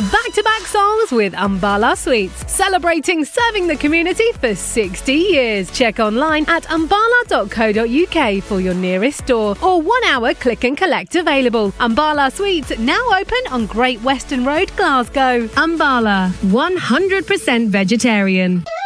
Back-to-back songs with Ambala Sweets, celebrating serving the community for 60 years. Check online at ambala.co.uk for your nearest store, or 1 hour click and collect available. Ambala Sweets now open on Great Western Road, Glasgow. Ambala, 100% vegetarian.